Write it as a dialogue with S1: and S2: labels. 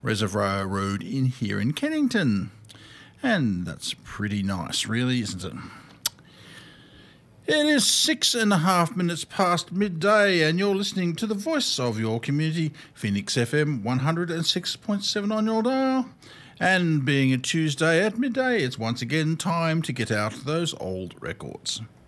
S1: Reservoir Road in here in Kennington. And that's pretty nice, really, isn't it? It is 6.5 minutes past midday, and you're listening to the voice of your community, Phoenix FM 106.7 on your dial. And being a Tuesday at midday, it's once again time to get out those old records.